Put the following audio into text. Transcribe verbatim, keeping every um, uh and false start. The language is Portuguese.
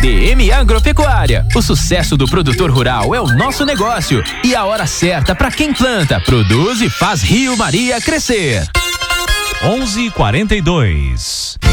D M Agropecuária. O sucesso do produtor rural é o nosso negócio e a hora certa para quem planta, produz e faz Rio Maria crescer. onze e quarenta e dois.